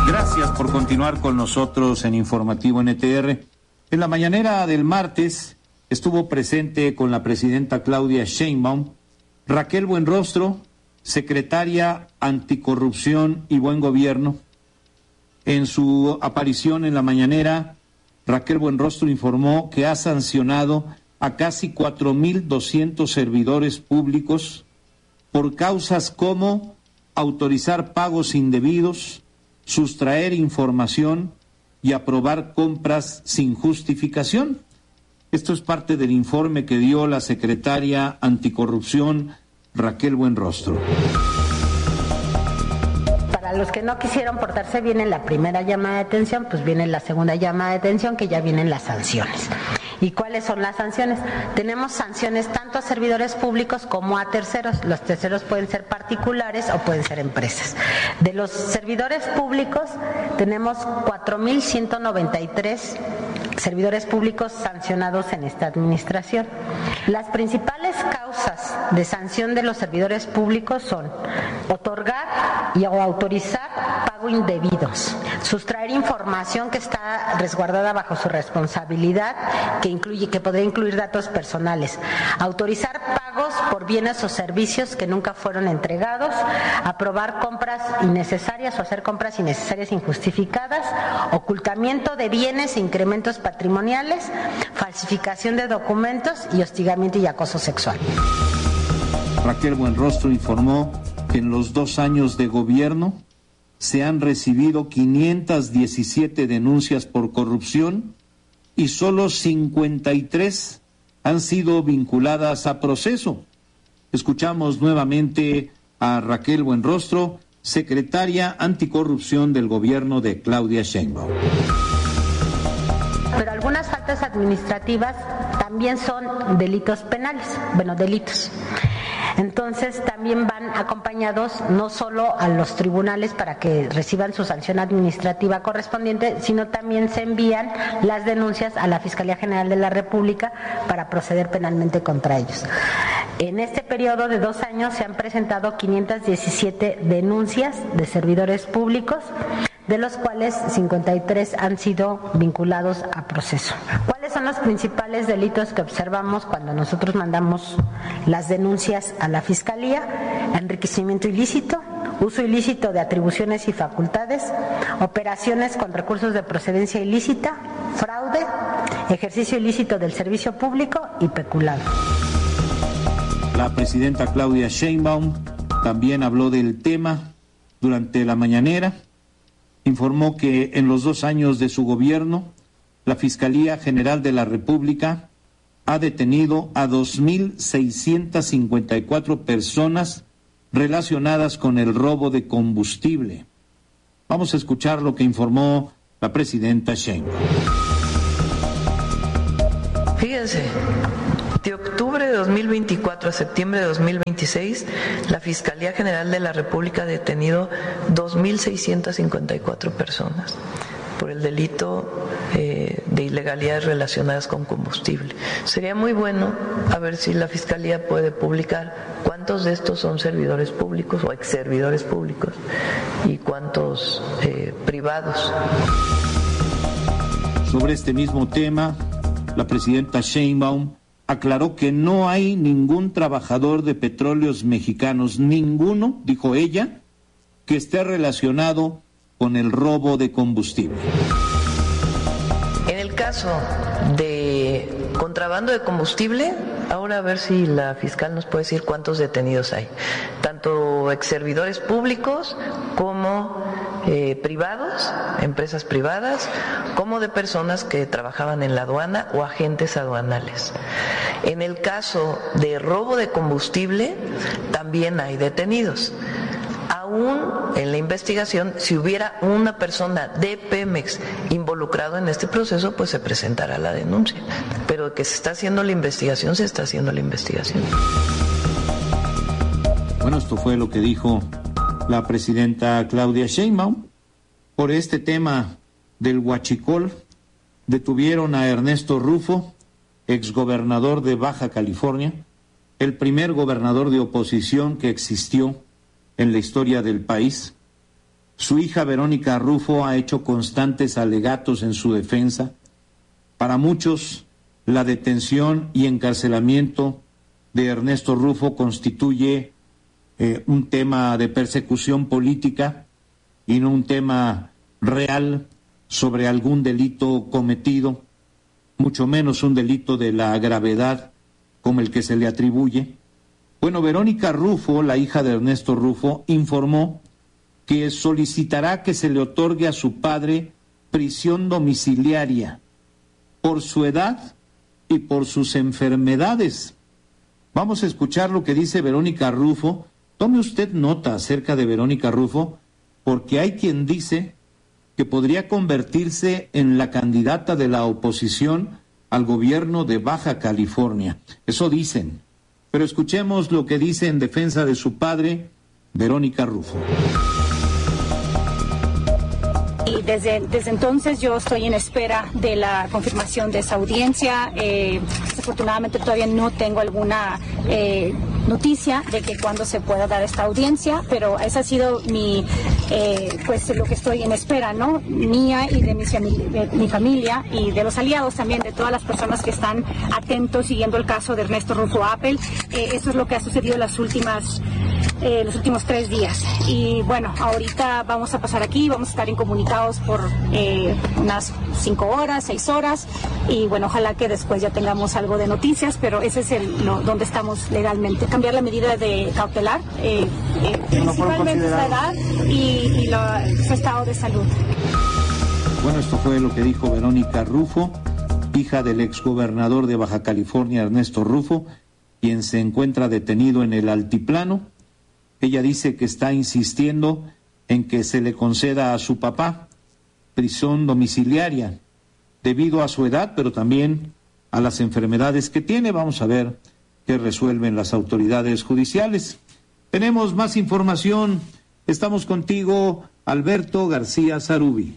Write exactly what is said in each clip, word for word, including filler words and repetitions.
Gracias por continuar con nosotros en Informativo N T R. En la mañanera del martes estuvo presente con la presidenta Claudia Sheinbaum Raquel Buenrostro, secretaria Anticorrupción y Buen Gobierno. En su aparición en la mañanera, Raquel Buenrostro informó que ha sancionado a casi cuatro mil doscientos servidores públicos por causas como autorizar pagos indebidos, sustraer información y aprobar compras sin justificación. Esto es parte del informe que dio la secretaria Anticorrupción, Raquel Buenrostro. Para los que no quisieron portarse bien en la primera llamada de atención, pues viene la segunda llamada de atención, que ya vienen las sanciones. ¿Y cuáles son las sanciones? Tenemos sanciones tanto a servidores públicos como a terceros. Los terceros pueden ser particulares o pueden ser empresas. De los servidores públicos tenemos cuatro mil ciento noventa y tres servidores públicos sancionados en esta administración. Las principales causas de sanción de los servidores públicos son otorgar y o autorizar pago indebidos, sustraer información que está resguardada bajo su responsabilidad, que incluye, que podría incluir datos personales, autorizar pagos por bienes o servicios que nunca fueron entregados, aprobar compras innecesarias o hacer compras innecesarias injustificadas, ocultamiento de bienes e incrementos patrimoniales, falsificación de documentos y hostigamiento y acoso sexual. Raquel Buenrostro informó que en los dos años de gobierno se han recibido quinientas diecisiete denuncias por corrupción y solo cincuenta y tres han sido vinculadas a proceso. Escuchamos nuevamente a Raquel Buenrostro, secretaria Anticorrupción del gobierno de Claudia Sheinbaum. Pero algunas faltas administrativas también son delitos penales, bueno, delitos. Entonces también van acompañados no solo a los tribunales para que reciban su sanción administrativa correspondiente, sino también se envían las denuncias a la Fiscalía General de la República para proceder penalmente contra ellos. En este periodo de dos años se han presentado quinientas diecisiete denuncias de servidores públicos, de los cuales cincuenta y tres han sido vinculados a proceso. ¿Cuáles son los principales delitos que observamos cuando nosotros mandamos las denuncias a la Fiscalía? Enriquecimiento ilícito, uso ilícito de atribuciones y facultades, operaciones con recursos de procedencia ilícita, fraude, ejercicio ilícito del servicio público y peculado. La presidenta Claudia Sheinbaum también habló del tema durante la mañanera. Informó que en los dos años de su gobierno, la Fiscalía General de la República ha detenido a dos mil seiscientas cincuenta y cuatro personas relacionadas con el robo de combustible. Vamos a escuchar lo que informó la presidenta Sheinbaum. Fíjense, de octubre de dos mil veinticuatro a septiembre de dos mil veintiséis, la Fiscalía General de la República ha detenido dos mil seiscientas cincuenta y cuatro personas por el delito eh, de ilegalidades relacionadas con combustible. Sería muy bueno a ver si la Fiscalía puede publicar cuántos de estos son servidores públicos o ex servidores públicos y cuántos eh, privados. Sobre este mismo tema, la presidenta Sheinbaum aclaró que no hay ningún trabajador de Petróleos Mexicanos, ninguno, dijo ella, que esté relacionado con el robo de combustible. En el caso de contrabando de combustible, ahora a ver si la fiscal nos puede decir cuántos detenidos hay, tanto ex servidores públicos como eh, privados, empresas privadas, como de personas que trabajaban en la aduana o agentes aduanales. En el caso de robo de combustible, también hay detenidos. Aún en la investigación, si hubiera una persona de Pemex involucrado en este proceso, pues se presentará la denuncia. Pero que se está haciendo la investigación, se está haciendo la investigación. Bueno, esto fue lo que dijo la presidenta Claudia Sheinbaum. Por este tema del huachicol, detuvieron a Ernesto Rufo, exgobernador de Baja California, el primer gobernador de oposición que existió en la historia del país. Su hija Verónica Rufo ha hecho constantes alegatos en su defensa. Para muchos, la detención y encarcelamiento de Ernesto Rufo constituye eh, un tema de persecución política y no un tema real sobre algún delito cometido, mucho menos un delito de la gravedad como el que se le atribuye. Bueno, Verónica Rufo, la hija de Ernesto Rufo, informó que solicitará que se le otorgue a su padre prisión domiciliaria por su edad y por sus enfermedades. Vamos a escuchar lo que dice Verónica Rufo. Tome usted nota acerca de Verónica Rufo, porque hay quien dice que podría convertirse en la candidata de la oposición al gobierno de Baja California. Eso dicen. Pero escuchemos lo que dice en defensa de su padre, Verónica Rufo. Y desde, desde entonces yo estoy en espera de la confirmación de esa audiencia. Eh, desafortunadamente todavía no tengo alguna eh, noticia de que cuándo se pueda dar esta audiencia, pero esa ha sido mi, eh, pues lo que estoy en espera, ¿no? Mía y de mi, de mi familia y de los aliados también, de todas las personas que están atentos siguiendo el caso de Ernesto Rufo Appel. Eh, eso es lo que ha sucedido en las últimas Eh, los últimos tres días. Y bueno, ahorita vamos a pasar aquí, vamos a estar incomunicados por eh, unas cinco horas, seis horas, y bueno, ojalá que después ya tengamos algo de noticias, pero ese es el no, donde estamos legalmente. Cambiar la medida de cautelar, eh, eh, principalmente la edad y, y la, su estado de salud. Bueno, esto fue lo que dijo Verónica Rufo, hija del exgobernador de Baja California, Ernesto Rufo, quien se encuentra detenido en el altiplano. Ella dice que está insistiendo en que se le conceda a su papá prisión domiciliaria debido a su edad, pero también a las enfermedades que tiene. Vamos a ver qué resuelven las autoridades judiciales. Tenemos más información. Estamos contigo, Alberto García Zarubi.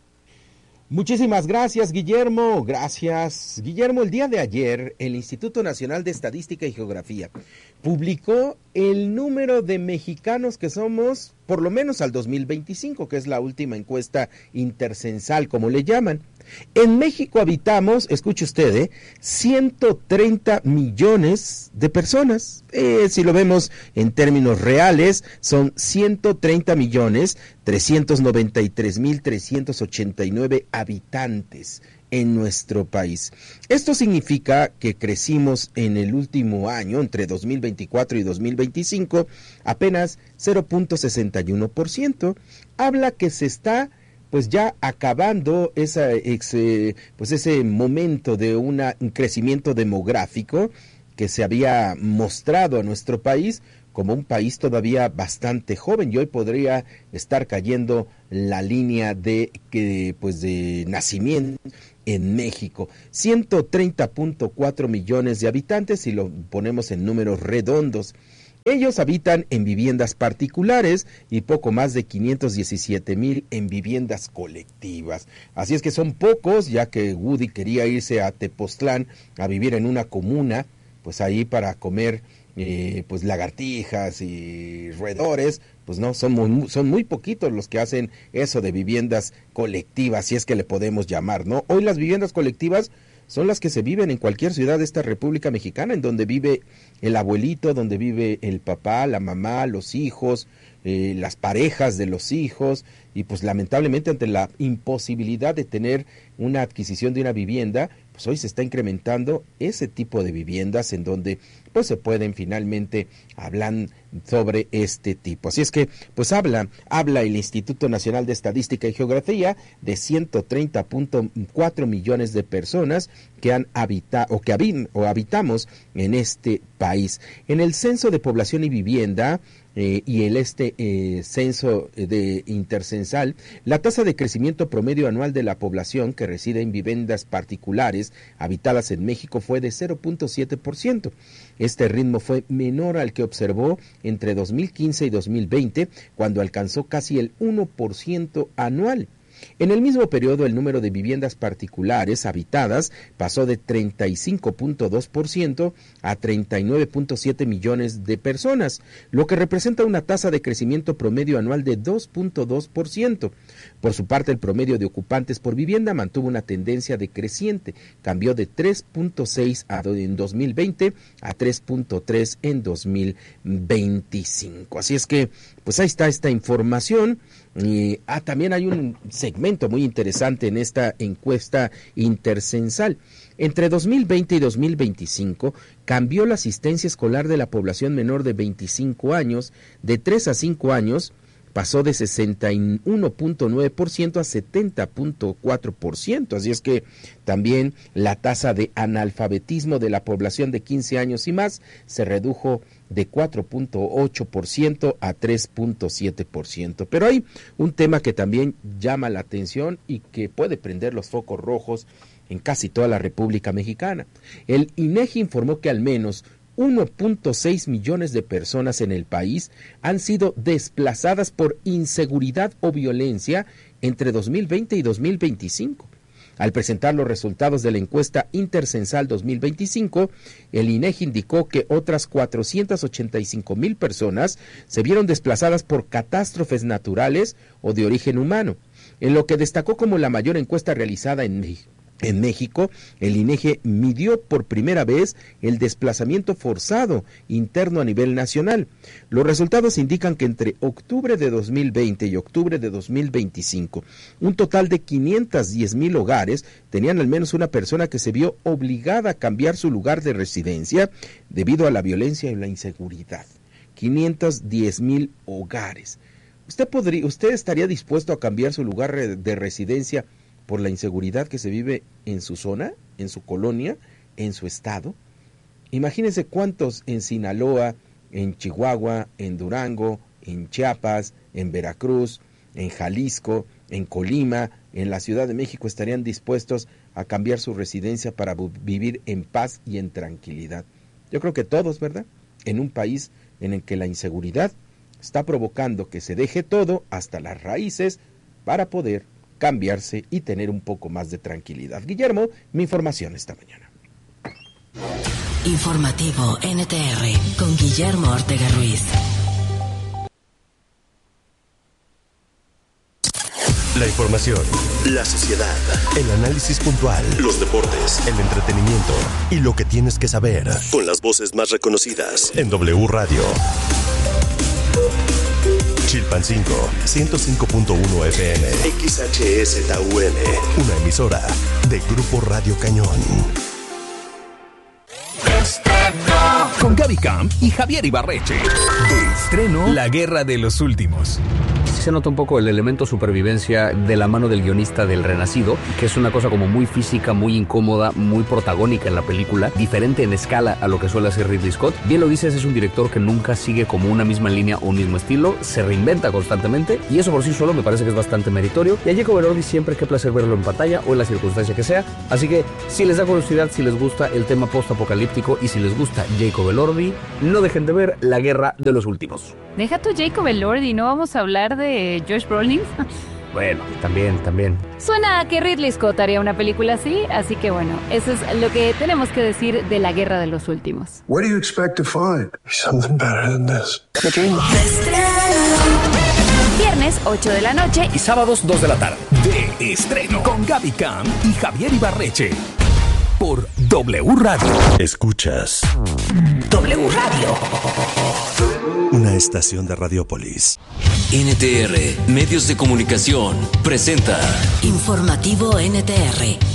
Muchísimas gracias, Guillermo. Gracias, Guillermo. El día de ayer, el Instituto Nacional de Estadística y Geografía publicó el número de mexicanos que somos, por lo menos al dos mil veinticinco, que es la última encuesta intercensal, como le llaman. En México habitamos, escuche usted, ¿eh? ciento treinta millones de personas. Eh, si lo vemos en términos reales, son ciento treinta millones trescientos noventa y tres mil trescientos ochenta y nueve habitantes en nuestro país. Esto significa que crecimos en el último año, entre dos mil veinticuatro y dos mil veinticinco, apenas cero punto sesenta y uno por ciento. Habla que se está pues ya acabando esa, ese, pues ese momento de una, un crecimiento demográfico que se había mostrado a nuestro país como un país todavía bastante joven, y hoy podría estar cayendo la línea de, que, pues de nacimiento en México. ciento treinta punto cuatro millones de habitantes, si lo ponemos en números redondos. Ellos habitan en viviendas particulares y poco más de quinientos diecisiete mil en viviendas colectivas. Así es que son pocos, ya que Woody quería irse a Tepoztlán a vivir en una comuna, pues ahí para comer eh, pues lagartijas y roedores. Pues no, son muy, son muy poquitos los que hacen eso de viviendas colectivas, si es que le podemos llamar, ¿no? Hoy las viviendas colectivas son las que se viven en cualquier ciudad de esta República Mexicana, en donde vive el abuelito, donde vive el papá, la mamá, los hijos, eh, las parejas de los hijos, y pues lamentablemente ante la imposibilidad de tener una adquisición de una vivienda, pues hoy se está incrementando ese tipo de viviendas en donde pues se pueden finalmente hablar sobre este tipo. Así es que pues habla, habla el Instituto Nacional de Estadística y Geografía de ciento treinta punto cuatro millones de personas que han habitado o que habin, o habitamos en este país. En el Censo de Población y Vivienda eh, y el este eh, censo de intercensal, la tasa de crecimiento promedio anual de la población que reside en viviendas particulares habitadas en México fue de cero punto siete por ciento. Este ritmo fue menor al que observó entre dos mil quince y dos mil veinte, cuando alcanzó casi el uno por ciento anual. En el mismo periodo, el número de viviendas particulares habitadas pasó de treinta y cinco punto dos por ciento a treinta y nueve punto siete millones de personas, lo que representa una tasa de crecimiento promedio anual de dos punto dos por ciento. Por su parte, el promedio de ocupantes por vivienda mantuvo una tendencia decreciente, cambió de tres punto seis en dos mil veinte a tres punto tres en dos mil veinticinco. Así es que, pues ahí está esta información. Y ah, también hay un segmento muy interesante en esta encuesta intercensal. Entre dos mil veinte y dos mil veinticinco cambió la asistencia escolar de la población menor de veinticinco años, de tres a cinco años, pasó de sesenta y uno punto nueve por ciento a setenta punto cuatro por ciento. Así es que también la tasa de analfabetismo de la población de quince años y más se redujo de cuatro punto ocho por ciento a tres punto siete por ciento. Pero hay un tema que también llama la atención y que puede prender los focos rojos en casi toda la República Mexicana. El INEGI informó que al menos uno punto seis millones de personas en el país han sido desplazadas por inseguridad o violencia entre dos mil veinte y dos mil veinticinco. Al presentar los resultados de la encuesta intercensal dos mil veinticinco, el INEGI indicó que otras cuatrocientas ochenta y cinco mil personas se vieron desplazadas por catástrofes naturales o de origen humano, en lo que destacó como la mayor encuesta realizada en México. En México, el INEGI midió por primera vez el desplazamiento forzado interno a nivel nacional. Los resultados indican que entre octubre de dos mil veinte y octubre de dos mil veinticinco, un total de quinientos diez mil hogares tenían al menos una persona que se vio obligada a cambiar su lugar de residencia debido a la violencia y la inseguridad. quinientos diez mil hogares. ¿Usted podría, usted estaría dispuesto a cambiar su lugar de residencia por la inseguridad que se vive en su zona, en su colonia, en su estado? Imagínense cuántos en Sinaloa, en Chihuahua, en Durango, en Chiapas, en Veracruz, en Jalisco, en Colima, en la Ciudad de México estarían dispuestos a cambiar su residencia para vivir en paz y en tranquilidad. Yo creo que todos, ¿verdad? En un país en el que la inseguridad está provocando que se deje todo hasta las raíces para poder cambiarse y tener un poco más de tranquilidad. Guillermo, mi información esta mañana. Informativo N T R con Guillermo Ortega Ruiz. La información, la sociedad, el análisis puntual, los deportes, el entretenimiento y lo que tienes que saber con las voces más reconocidas en W Radio. Chilpancingo, ciento cinco punto uno F M, X H S Z U M, una emisora de Grupo Radio Cañón. Estreno con Gaby Camp y Javier Ibarreche. De estreno, La Guerra de los Últimos. Se nota un poco el elemento supervivencia de la mano del guionista del Renacido, que es una cosa como muy física, muy incómoda, muy protagónica en la película, diferente en escala a lo que suele hacer Ridley Scott. Bien lo dices, es un director que nunca sigue como una misma línea o un mismo estilo, se reinventa constantemente y eso por sí solo me parece que es bastante meritorio. Y a Jacob Elordi siempre qué placer verlo en pantalla o en la circunstancia que sea. Así que si les da curiosidad, si les gusta el tema post-apocalíptico y si les gusta Jacob Elordi, no dejen de ver La Guerra de los Últimos. Deja tu Jacob Elordi, ¿no vamos a hablar de Josh Brolin? Bueno, también, también. Suena a que Ridley Scott haría una película así, así que bueno, eso es lo que tenemos que decir de La Guerra de los Últimos. What do you expect to find? Something better than this. The dream. Viernes, ocho de la noche y sábados, dos de la tarde. De estreno con Gaby Camp y Javier Ibarreche. Por W Radio. Escuchas W Radio. Una estación de Radiopolis. N T R, Medios de Comunicación, presenta Informativo N T R